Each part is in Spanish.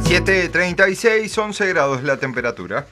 7:36, 11 grados la temperatura.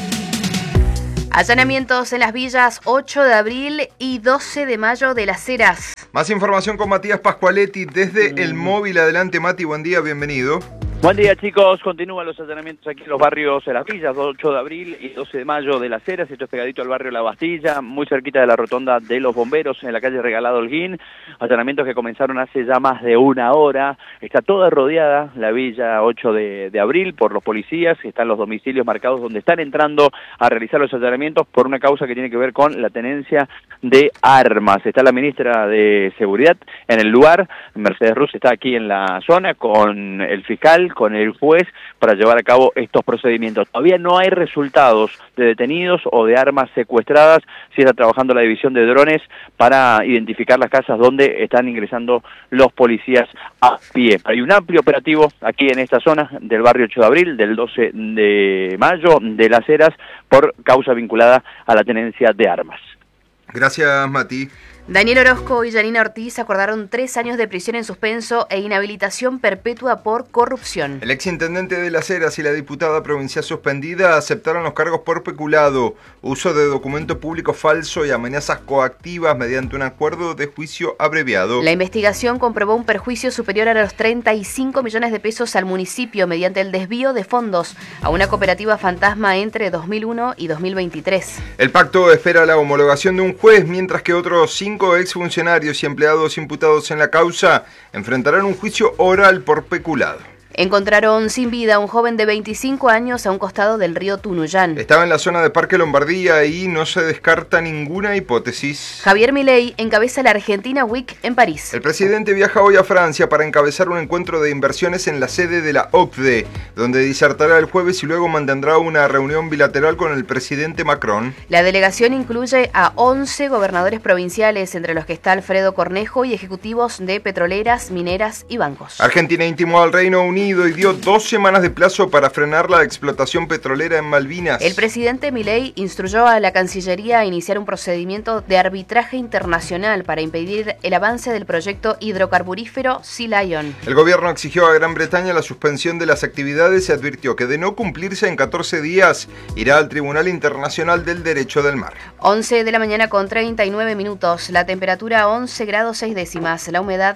Allanamientos en las villas 8 de abril y 12 de mayo de Las Heras. Más información con Matías Pascualetti desde El Móvil. Adelante, Mati, buen día, bienvenido. Buen día, chicos. Continúan los allanamientos aquí en los barrios de las villas, 8 de abril y 12 de mayo de Las Heras. Esto es pegadito al barrio La Bastilla, muy cerquita de la rotonda de los bomberos, en la calle Regalado Holguín. Allanamientos que comenzaron hace ya más de una hora. Está toda rodeada la villa 8 de abril por los policías. Están los domicilios marcados donde están entrando a realizar los allanamientos por una causa que tiene que ver con la tenencia de armas. Está la ministra de Seguridad en el lugar. Mercedes Ruz está aquí en la zona con el fiscal, con el juez, para llevar a cabo estos procedimientos. Todavía no hay resultados de detenidos o de armas secuestradas. Sí está trabajando la división de drones para identificar las casas donde están ingresando los policías a pie. Hay un amplio operativo aquí en esta zona del barrio 8 de abril, del 12 de mayo, de Las Heras, por causa vinculada a la tenencia de armas. Gracias, Mati. Daniel Orozco y Yanina Ortiz acordaron 3 años de prisión en suspenso e inhabilitación perpetua por corrupción. El exintendente de Las Heras y la diputada provincial suspendida aceptaron los cargos por peculado, uso de documento público falso y amenazas coactivas mediante un acuerdo de juicio abreviado. La investigación comprobó un perjuicio superior a los 35 millones de pesos al municipio mediante el desvío de fondos a una cooperativa fantasma entre 2001 y 2023. El pacto espera la homologación de un juez, mientras que otros 5 exfuncionarios y empleados imputados en la causa enfrentarán un juicio oral por peculado. Encontraron sin vida a un joven de 25 años a un costado del río Tunuyán. Estaba en la zona de Parque Lombardía y no se descarta ninguna hipótesis. Javier Milei encabeza la Argentina Week en París. El presidente viaja hoy a Francia para encabezar un encuentro de inversiones en la sede de la OCDE, donde disertará el jueves y luego mantendrá una reunión bilateral con el presidente Macron. La delegación incluye a 11 gobernadores provinciales, entre los que está Alfredo Cornejo, y ejecutivos de petroleras, mineras y bancos. Argentina intimó al Reino Unido y dio 2 semanas de plazo para frenar la explotación petrolera en Malvinas. El presidente Milei instruyó a la Cancillería a iniciar un procedimiento de arbitraje internacional para impedir el avance del proyecto hidrocarburífero Sea Lion. El gobierno exigió a Gran Bretaña la suspensión de las actividades y advirtió que de no cumplirse en 14 días irá al Tribunal Internacional del Derecho del Mar. 11 de la mañana con 39 minutos, la temperatura 11 grados 6 décimas, la humedad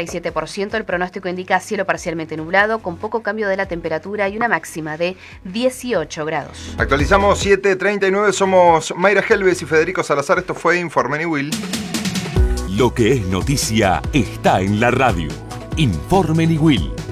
67%, el pronóstico indica cielo parcialmente nublado, con poco cambio de la temperatura y una máxima de 18 grados. Actualizamos 7:39, somos Mayra Helves y Federico Salazar, esto fue Informe Niwil. Lo que es noticia está en la radio. Informe Niwil.